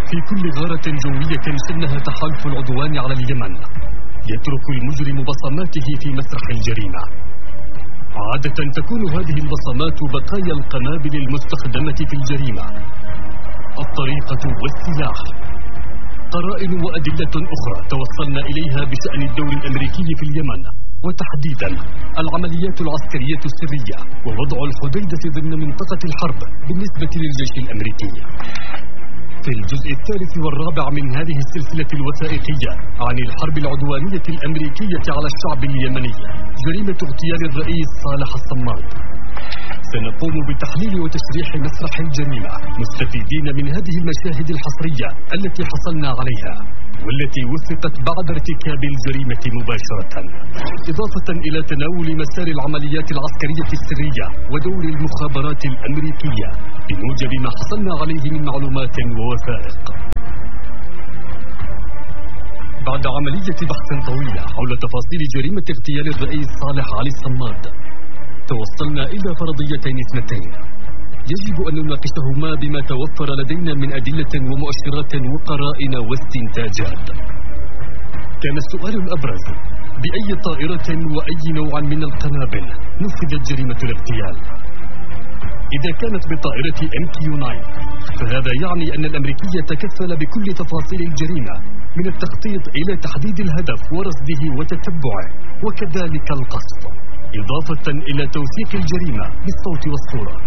في كل غارة جوية شنها تحالف العدوان على اليمن يترك المجرم بصماته في مسرح الجريمة. عادة تكون هذه البصمات بقايا القنابل المستخدمة في الجريمة، الطريقة والسلاح. قرائن وأدلة أخرى توصلنا إليها بشأن الدور الأمريكي في اليمن، وتحديدا العمليات العسكرية السرية ووضع الحديدة ضمن منطقة الحرب بالنسبة للجيش الأمريكي. في الجزء الثالث والرابع من هذه السلسلة الوثائقية عن الحرب العدوانية الأمريكية على الشعب اليمني، جريمة اغتيال الرئيس صالح الصماد، سنقوم بتحليل وتشريح مسرح الجريمة مستفيدين من هذه المشاهد الحصرية التي حصلنا عليها والتي وثقت بعد ارتكاب الجريمة مباشرة، إضافة إلى تناول مسار العمليات العسكرية السرية ودور المخابرات الأمريكية بموجب ما حصلنا عليه من معلومات ووثائق. بعد عملية بحث طويلة حول تفاصيل جريمة اغتيال الرئيس صالح علي الصماد، توصلنا إلى فرضيتين اثنتين يجب أن نناقشهما بما توفر لدينا من أدلة ومؤشرات وقرائن واستنتاجات. كان السؤال الأبرز: بأي طائرة وأي نوع من القنابل نفذت جريمة الاغتيال؟ إذا كانت بطائرة MQ-9 فهذا يعني أن الأمريكي تكفل بكل تفاصيل الجريمة، من التخطيط إلى تحديد الهدف ورصده وتتبعه، وكذلك القصف، إضافة إلى توثيق الجريمة بالصوت والصورة.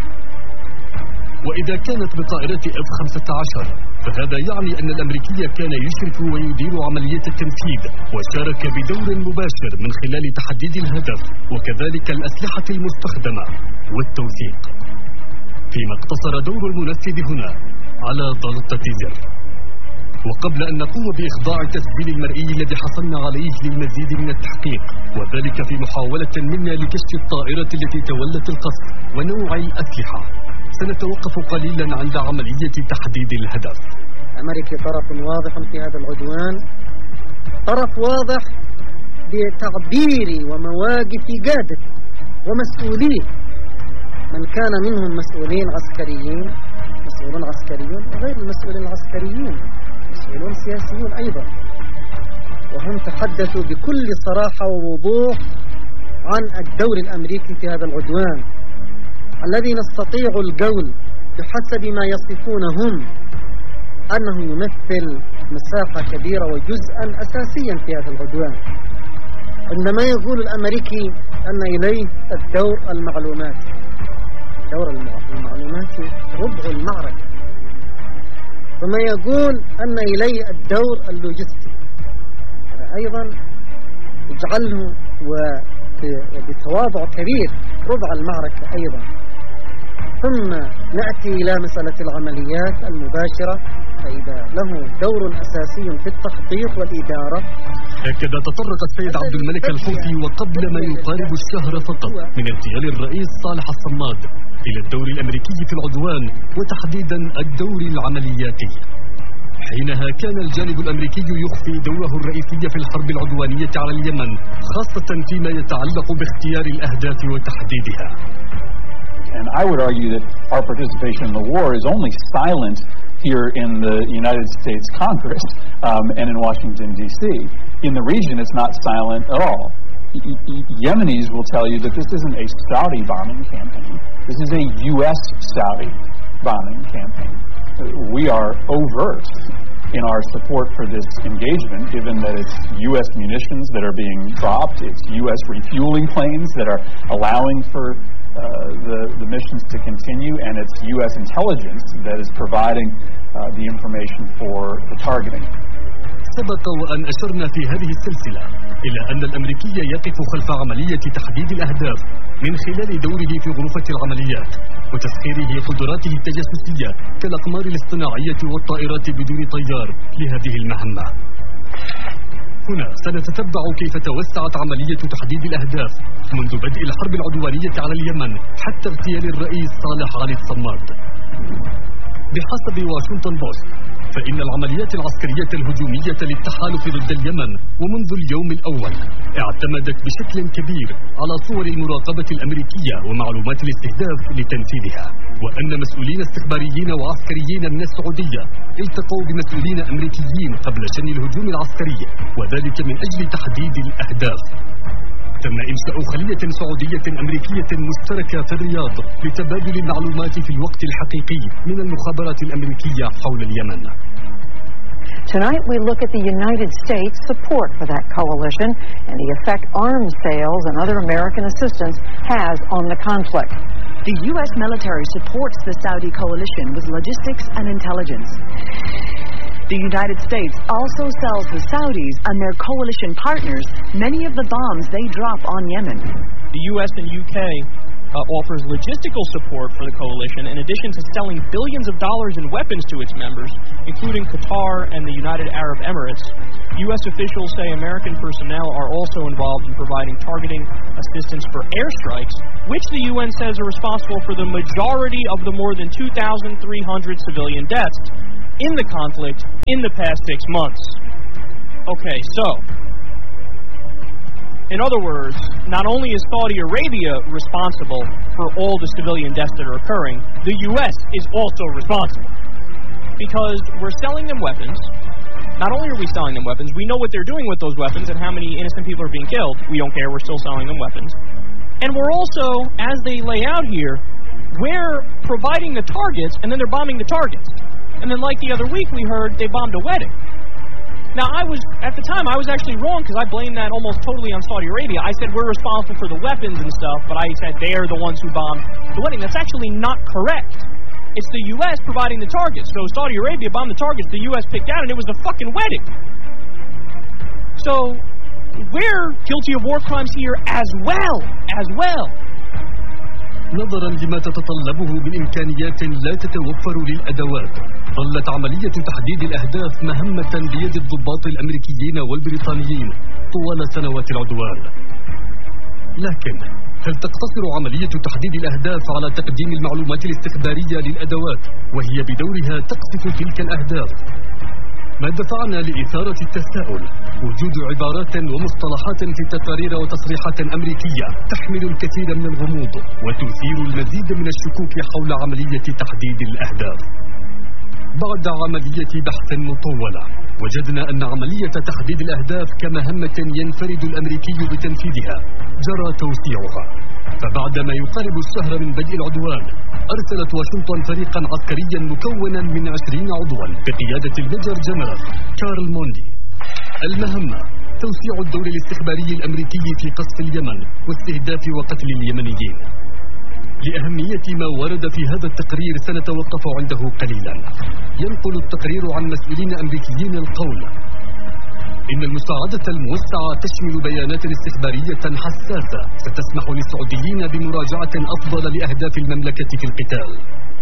وإذا كانت بطائرة F-15 فهذا يعني أن الأمريكي كان يشرف ويدير عملية التنفيذ وشارك بدور مباشر من خلال تحديد الهدف وكذلك الأسلحة المستخدمة والتوثيق، فيما اقتصر دور المنفذ هنا على ضغطة زر. وقبل أن نقوم بإخضاع التسجيل المرئي الذي حصلنا عليه للمزيد من التحقيق، وذلك في محاولة منا لكشف الطائرة التي تولت القصف ونوع الأسلحة، سنتوقف قليلا عند عملية تحديد الهدف. الأمريكي طرف واضح في هذا العدوان، طرف واضح بتعبير ومواقف قادة ومسؤولين، من كان منهم مسؤولين عسكريين، مسؤولون عسكريون، وغير المسؤولين العسكريين مسؤولون سياسيون أيضا، وهم تحدثوا بكل صراحة ووضوح عن الدور الأمريكي في هذا العدوان الذي نستطيع القول بحسب ما يصفونهم أنه يمثل مساحة كبيرة وجزءا أساسيا في هذا العدوان. عندما يقول الأمريكي أن إليه الدور المعلوماتي، دور المعلوماتي ربع المعركة، ثم يقول أن إليه الدور اللوجستي، هذا أيضا يجعله وبتواضع كبير ربع المعركة أيضا. ثم نأتي إلى مسألة العمليات المباشرة، فإذا له دور أساسي في التخطيط والإدارة. هكذا تطرق السيد عبد الملك الحوثي وقبل ما يقارب الشهر فقط من اغتيال الرئيس صالح الصماد إلى الدور الأمريكي في العدوان، وتحديدا الدور العملياتي. حينها كان الجانب الأمريكي يخفي دوره الرئيسي في الحرب العدوانية على اليمن، خاصة فيما يتعلق باختيار الأهداف وتحديدها. And I would argue that our participation in the war is only silent here in the United States Congress and in Washington, D.C. In the region, it's not silent at all. Yemenis will tell you that this isn't a Saudi bombing campaign. This is a U.S.-Saudi bombing campaign. We are overt in our support for this engagement, given that it's U.S. munitions that are being dropped, it's U.S. refueling planes that are allowing for the missions to continue, and it's U.S. intelligence that is providing the information for the targeting. سبق وأن أشرنا في هذه السلسلة إلى أن الأمريكي يقف خلف عملية تحديد الأهداف من خلال دوره في غرفة العمليات وتسخيره قدراته التجسسية كالأقمار الاصطناعية والطائرات بدون طيار لهذه المهمة. هنا سنتتبع كيف توسعت عملية تحديد الأهداف منذ بدء الحرب العدوانية على اليمن حتى اغتيال الرئيس صالح علي الصماد. بحسب واشنطن بوست، فإن العمليات العسكرية الهجومية للتحالف ضد اليمن ومنذ اليوم الأول اعتمدت بشكل كبير على صور المراقبة الأمريكية ومعلومات الاستهداف لتنفيذها، وأن مسؤولين استخباريين وعسكريين من السعودية التقوا بمسؤولين أمريكيين قبل شن الهجوم العسكري، وذلك من أجل تحديد الأهداف. تم إنشاء خلية سعودية أمريكية مشتركة في الرياض لتبادل المعلومات في الوقت الحقيقي من المخابرات الأمريكية حول اليمن. Tonight we look at the United States support for that coalition and the effect arms sales and other American assistance has on the conflict. The U.S. military supports the Saudi coalition with logistics and intelligence. The United States also sells the Saudis and their coalition partners many of the bombs they drop on Yemen. The U.S. and U.K. offers logistical support for the coalition in addition to selling billions of dollars in weapons to its members, including Qatar and the United Arab Emirates. U.S. officials say American personnel are also involved in providing targeting assistance for airstrikes, which the UN says are responsible for the majority of the more than 2,300 civilian deaths in the conflict in the past 6 months. Okay, so, in other words, not only is Saudi Arabia responsible for all the civilian deaths that are occurring, the U.S. is also responsible. Because we're selling them weapons. Not only are we selling them weapons, we know what they're doing with those weapons and how many innocent people are being killed. We don't care, we're still selling them weapons. And we're also, as they lay out here, we're providing the targets and then they're bombing the targets. And then like the other week we heard they bombed a wedding. Now at the time I was actually wrong because I blamed that almost totally on Saudi Arabia. I said we're responsible for the weapons and stuff, but I said they're the ones who bombed the wedding. That's actually not correct. It's the U.S. providing the targets. So Saudi Arabia bombed the targets the U.S. picked out and it was the fucking wedding. So we're guilty of war crimes here as well. نظرا لما تتطلبه من إمكانيات لا تتوفر للأدوات، ظلت عملية تحديد الأهداف مهمة بيد الضباط الأمريكيين والبريطانيين طوال سنوات العدوان. لكن هل تقتصر عملية تحديد الأهداف على تقديم المعلومات الاستخبارية للأدوات وهي بدورها تقصف تلك الأهداف؟ ما دفعنا لإثارة التساؤل وجود عبارات ومصطلحات في تقارير وتصريحات أمريكية تحمل الكثير من الغموض وتثير المزيد من الشكوك حول عملية تحديد الأهداف. بعد عملية بحث مطولة وجدنا أن عملية تحديد الأهداف كمهمة ينفرد الأمريكي بتنفيذها جرى توسيعها. فبعدما يقارب الشهر من بدء العدوان أرسلت واشنطن فريقا عسكريا مكونا من 20 عضوا بقيادة الميجر جنرال كارل موندي. المهمة توسيع الدور الاستخباري الأمريكي في قصف اليمن واستهداف وقتل اليمنيين. لأهمية ما ورد في هذا التقرير سنتوقف عنده قليلا. ينقل التقرير عن مسؤولين أمريكيين القول إن المساعدة الموسعة تشمل بيانات استخبارية حساسة ستسمح للسعوديين بمراجعة أفضل لأهداف المملكة في القتال.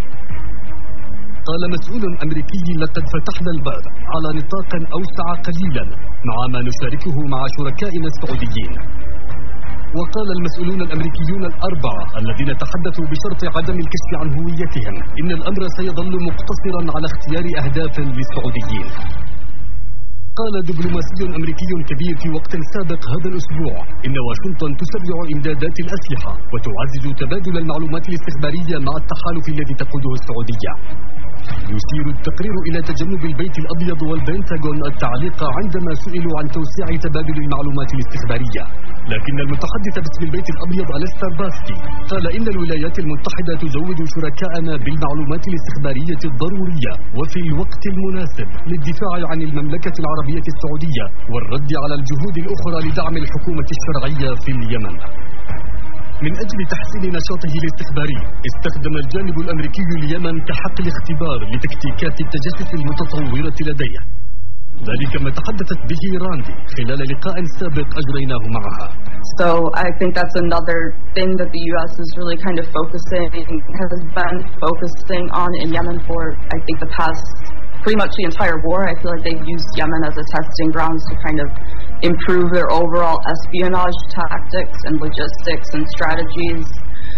قال مسؤول أمريكي لقد فتحنا الباب على نطاق أوسع قليلا مع ما نشاركه مع شركائنا السعوديين. وقال المسؤولون الأمريكيون الأربعة الذين تحدثوا بشرط عدم الكشف عن هويتهم إن الأمر سيظل مقتصرا على اختيار أهداف للسعوديين. قال دبلوماسي أمريكي كبير في وقت سابق هذا الأسبوع إن واشنطن تسرع إمدادات الأسلحة وتعزز تبادل المعلومات الاستخبارية مع التحالف الذي تقوده السعودية. يشير التقرير إلى تجنب البيت الأبيض والبنتاغون التعليق عندما سئلوا عن توسيع تبادل المعلومات الاستخبارية، لكن المتحدث باسم البيت الأبيض أليستر باسكي قال إن الولايات المتحدة تزود شركائنا بالمعلومات الاستخبارية الضرورية وفي الوقت المناسب للدفاع عن المملكة العربية السعودية والرد على الجهود الأخرى لدعم الحكومة الشرعية في اليمن. من أجل تحسين نشاطه الاستخباري استخدم الجانب الأمريكي اليمن كحقل اختبار لتكتيكات التجسس المتطورة لديه. ذلك ما تحدثت به راندي خلال لقاء سابق أجريناه معها. So I think that's another thing that the U.S. is really kind of has been focusing on in Yemen for I think the past pretty much the entire war. I feel like they've used Yemen as a testing grounds to kind of improve their overall espionage tactics and logistics and strategies.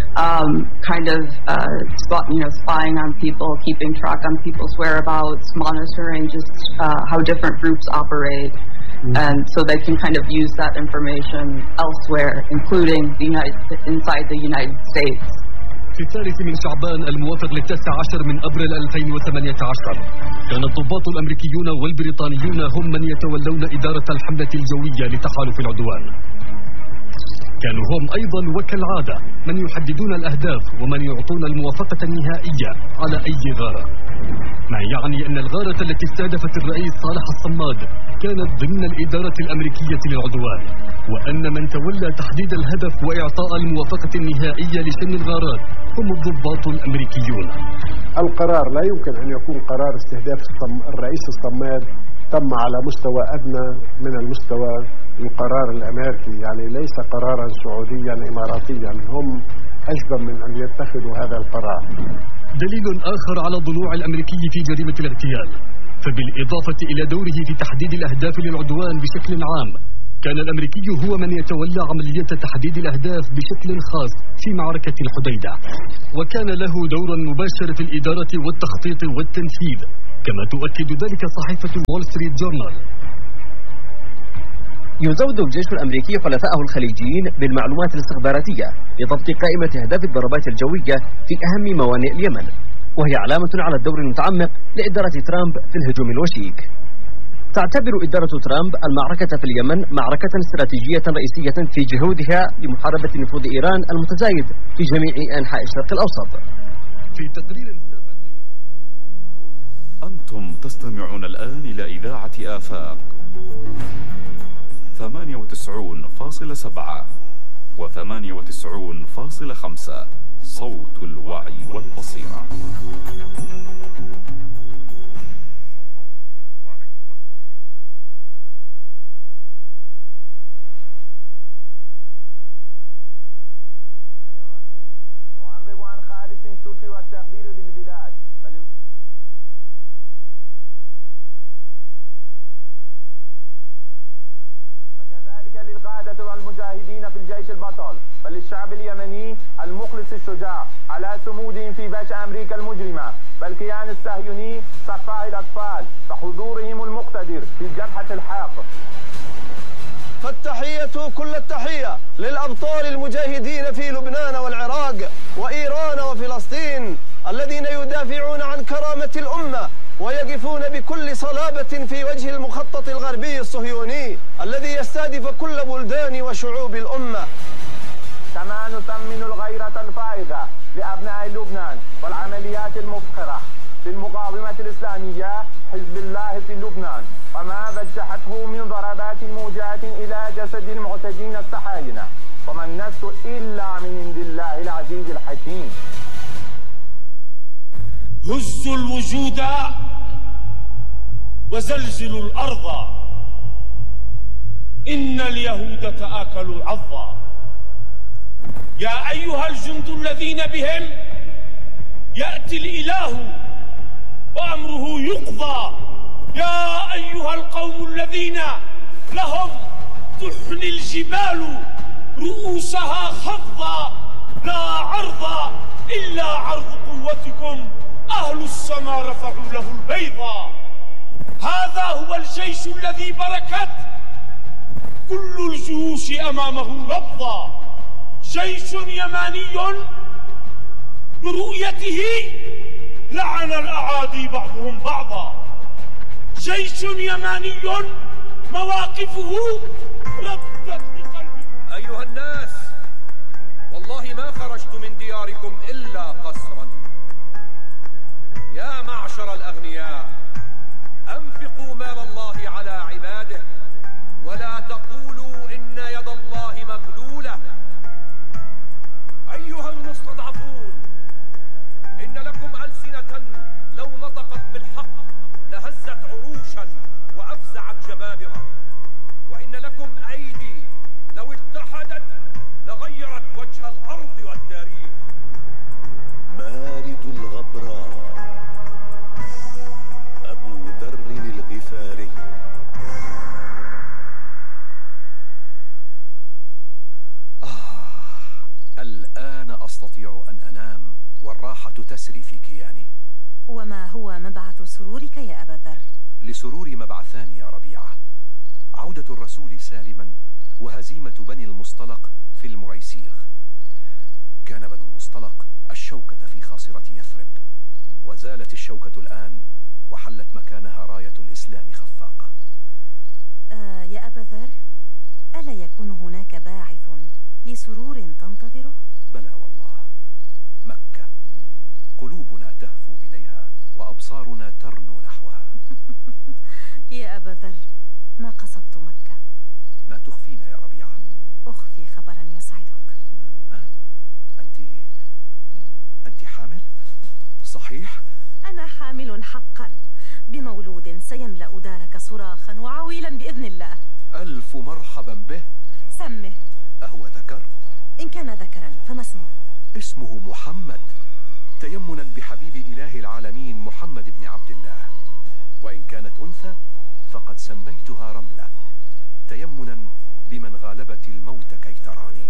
spying on people, keeping track on people's whereabouts, monitoring just how different groups operate. And so they can kind of use that information elsewhere, including inside the United States. في الثالث من شعبان الموافق ل19 من أبريل 2018 كان الضباط الأمريكيون والبريطانيون هم من يتولون إدارة الحملة الجوية لتحالف العدوان. كانوا هم أيضا وكالعادة من يحددون الأهداف ومن يعطون الموافقة النهائية على أي غارة، ما يعني أن الغارة التي استهدفت الرئيس صالح الصماد كانت ضمن الإدارة الأمريكية للعدوان، وأن من تولى تحديد الهدف وإعطاء الموافقة النهائية لشن الغارات هم الضباط الأمريكيون. القرار لا يمكن أن يكون قرار استهداف الرئيس الصماد تم على مستوى أدنى من المستوى القرار الأمريكي، يعني ليس قرارا سعوديا إماراتيا، هم أجبر من أن يتخذوا هذا القرار. دليل آخر على ضلوع الأمريكي في جريمة الاغتيال، فبالإضافة إلى دوره في تحديد الأهداف للعدوان بشكل عام، كان الأمريكي هو من يتولى عملية تحديد الأهداف بشكل خاص في معركة الحديدة، وكان له دور مباشر في الإدارة والتخطيط والتنفيذ، كما تؤكد ذلك صحيفة وول ستريت جورنال. يزود الجيش الأمريكي حلفائه الخليجيين بالمعلومات الاستخباراتية لضبط قائمة أهداف الضربات الجوية في أهم موانئ اليمن، وهي علامة على الدور المتعمق لإدارة ترامب في الهجوم الوشيك. تعتبر إدارة ترامب المعركة في اليمن معركة استراتيجية رئيسية في جهودها لمحاربة نفوذ إيران المتزايد في جميع أنحاء الشرق الأوسط. في تقرير أنتم تستمعون الآن إلى إذاعة آفاق 98.7 و98.5 صوت الوعي والبصيرة. نعرب عن خالص الشكر والتقدير للبلاد فكذلك للقادة والمجاهدين في الجيش البطل، فللشعب اليمني المخلص الشجاع على صمودهم في بأس أمريكا المجرمة، فالكيان الصهيوني صفاء الأطفال فحضورهم المقتدر في جبهة الحق. فالتحية كل التحية للأبطال المجاهدين في لبنان والعراق وإيران وفلسطين الذين يدافعون عن كرامة الأمة ويقفون بكل صلابة في وجه المخطط الغربي الصهيوني الذي يستهدف كل بلدان وشعوب الأمة. كما نثمن الغيرة الفائقة لأبناء لبنان والعمليات المفخرة للمقاومة الإسلامية حزب الله في لبنان وما وجهته من ضربات موجهة إلى جسد المعتدين الصهاينة، وما النصر إلا من عند الله العزيز الحكيم. هزوا الوجود وزلزلوا الأرض، إن اليهود تآكلوا العظا. يا أيها الجند الذين بهم يأتي الإله وأمره يقضى، يا أيها القوم الذين لهم تحني الجبال رؤوسها خفضا، لا عرض إلا عرض قوتكم، أهل السماء رفعوا له البيضا. هذا هو الجيش الذي بركت كل الجيوش أمامه ربضا، جيش يماني برؤيته لعن الأعادي بعضهم بعضا، جيش يماني مواقفه ردت بقلبي. أيها الناس، والله ما خرجت من دياركم إلا قسرا. يا معشر الأغنياء، أنفقوا مال الله على عباده ولا تقولوا إن يد الله مغلولة. أيها المستضعفون، إن لكم ألسنة لو نطقت بالحق لهزت عروشا وأفزعت جبابرة، وإن لكم أيدي لو اتحدت لغيرت وجه الأرض والتاريخ. مارد الغبراء أبو ذر الغفاري. الآن أستطيع الراحة تسري في كياني. وما هو مبعث سرورك يا أبا ذر؟ لسروري مبعثان يا ربيعة: عودة الرسول سالما، وهزيمة بني المصطلق في المريسيغ. كان بنو المصطلق الشوكة في خاصرة يثرب، وزالت الشوكة الآن وحلت مكانها راية الإسلام خفاقة. يا أبا ذر، ألا يكون هناك باعث لسرور تنتظره؟ بلى والله، مكة قلوبنا تهفو إليها وأبصارنا ترنو نحوها. يا أبا ذر، ما قصدت مكة. ما تخفين يا ربيعة؟ أخفي خبرا يسعدك. أنت حامل؟ صحيح؟ أنا حامل حقا بمولود سيملأ دارك صراخا وعويلا بإذن الله. ألف مرحبا به. سمه. أهو ذكر؟ إن كان ذكرا فما اسمه؟ اسمه محمد، تيمنا بحبيب إله العالمين محمد بن عبد الله. وإن كانت أنثى فقد سميتها رملة، تيمنا بمن غالبت الموت كي تراني.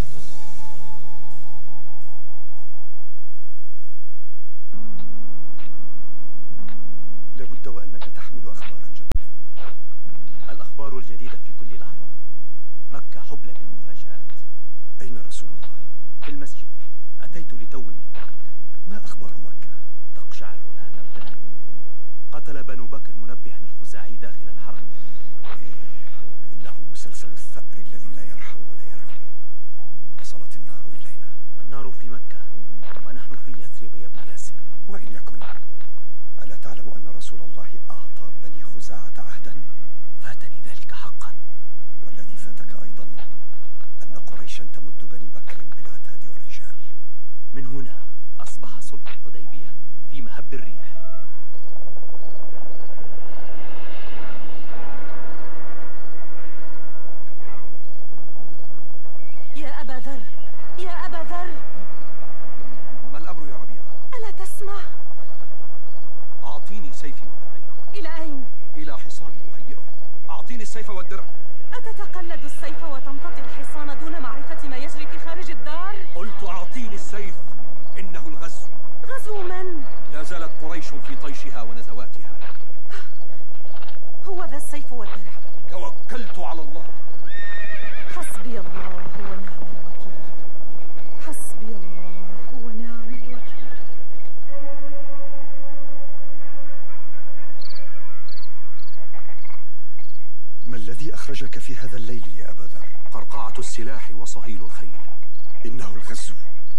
لابد وأنك تحمل أخبارا جديدة. الأخبار الجديدة في كل لحظة. مكة حبلى بالمفاجآت. أين رسول الله؟ في المسجد، أتيت لتو من هناك. ما أخبار مكة؟ تقشعر لها الأبدان. قتل بنو بكر منبها الخزاعي داخل الحرم. إنه مسلسل الثأر الذي لا يرحم ولا يرحم. وصلت النار إلينا. النار في مكة ونحن في يثرب يا ابن ياسر. وإن يكن، ألا تعلم أن رسول الله أعطى بني خزاعة عهدا؟ فاتني ذلك حقا. والذي فاتك أيضا أن قريشا تمد بني بكر بالعتاد والرجال. من هنا أصبح صلح الحديبية في مهب الريح. يا أبا ذر، يا أبا ذر، ما الأمر يا ربيعة؟ ألا تسمع؟ أعطيني سيفي ودرعي. إلى أين؟ إلى حصان أهيئه. أعطيني السيف والدرع. أتتقلد السيف وتمتطي الحصان دون معرفة ما يجري في خارج الدار؟ قلت أعطيني السيف، إنه الغزو. غزو من؟ لا زالت قريش في طيشها ونزواتها. هو ذا السيف والدرع. توكلت على الله. حسبي الله ونعم الوكيل. حسبي الله ونعم الوكيل. ما الذي أخرجك في هذا الليل يا أبا ذر؟ قرقعة السلاح وصهيل الخيل. إنه الغزو.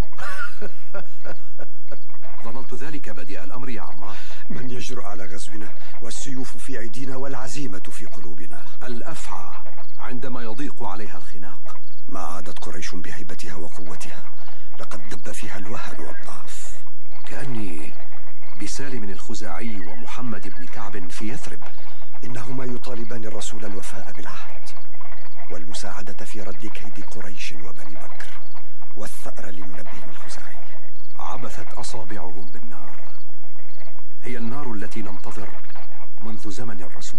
ظننت ذلك بديع الأمر يا عمار. من يجرؤ على غزونا والسيوف في أيدينا والعزيمة في قلوبنا؟ الأفعى عندما يضيق عليها الخناق. ما عادت قريش بهيبتها وقوتها، لقد دب فيها الوهن والضعف. كأني بسالم الخزاعي ومحمد بن كعب في يثرب. إنهما يطالبان الرسول الوفاء بالعهد والمساعدة في رد كيد قريش وبني بكر والثأر لمنبه الخزاعي. عبثت أصابعهم بالنار، هي النار التي ننتظر منذ زمن الرسول.